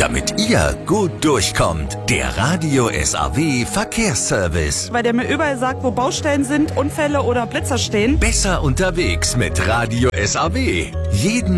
damit ihr gut durchkommt. Der Radio SAW Verkehrsservice. Weil der mir überall sagt, wo Baustellen sind, Unfälle oder Blitzer stehen. Besser unterwegs mit Radio SAW. Jeden